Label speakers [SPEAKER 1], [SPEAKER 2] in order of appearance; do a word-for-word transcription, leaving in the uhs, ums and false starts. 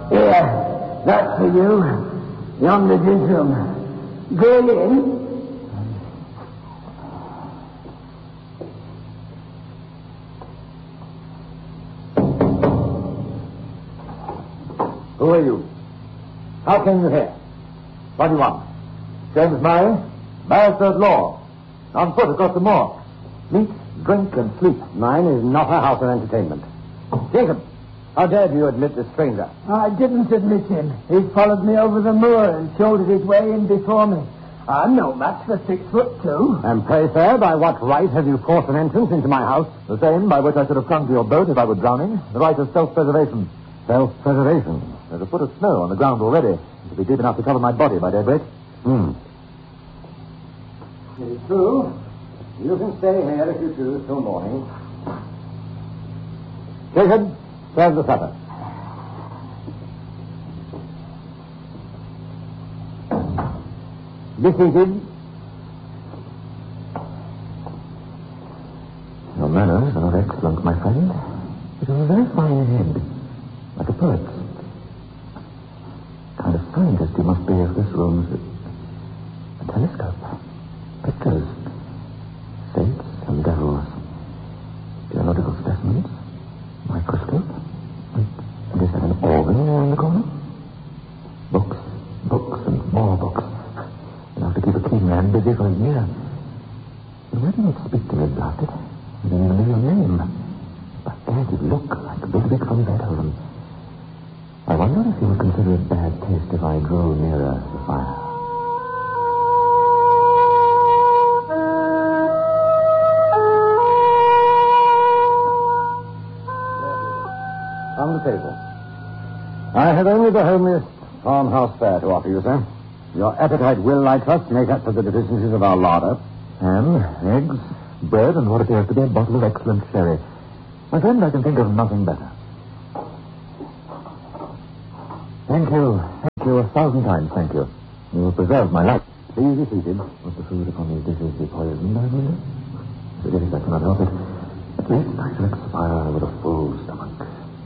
[SPEAKER 1] Here, that's for you. Yonder's his room. Go in.
[SPEAKER 2] Who are you? How came you here? What do you want? James Murray, barrister at law. On foot across the moor. Meet, drink, and sleep. Mine is not a house of entertainment. Jacob, how dared you admit this stranger?
[SPEAKER 1] I didn't admit him. He followed me over the moor and shouldered his way in before me. I'm no match for six foot two.
[SPEAKER 2] And pray, sir, by what right have you forced an entrance into my house? The same by which I should have come to your boat if I were drowning. The right of self-preservation. Self-preservation? There's a foot of snow on the ground already. It'll be deep enough to cover my body by daybreak. Hmm. It is true. You can stay here if you choose till morning. Jacob, serve the supper. Be seated. Your manners are excellent, my friend. You have a very fine head, like a poet's. Kind of scientist you must be if this room's a telescope. Pictures, saints and devils, geological specimens, microscope. And, and is there an organ there in the corner? Books, books and more books. Enough to keep a keen man busy for a year. But why do you not speak to me about it? You don't even know your name. But there you look like a big, big from Beethoven. I wonder if you would consider it bad taste if I drew nearer the fire. On the table. I have only the homeliest farmhouse fare to offer you, sir. Your appetite will, I trust, make up for the deficiencies of our larder. Ham, eggs, bread, and what appears to be a bottle of excellent sherry. My friend, I can think of nothing better. Thank you. Thank you a thousand times, thank you. You have preserved my life. Please be seated. Must the food upon these dishes be poisoned, I wonder? Forget it, I cannot help it. At least I shall expire with a full stomach.